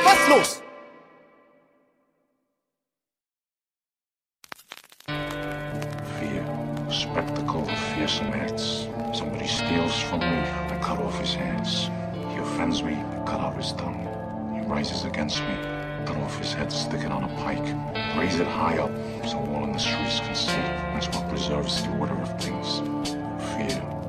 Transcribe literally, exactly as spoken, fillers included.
Was los? Fear, spectacle of fearsome acts. Somebody steals from me, I cut off his hands. He offends me, I cut out his tongue. He rises against me, cut off his head, stick it on a pike. Raise it high up, so all in the streets can see. That's what preserves the order of things. Fear.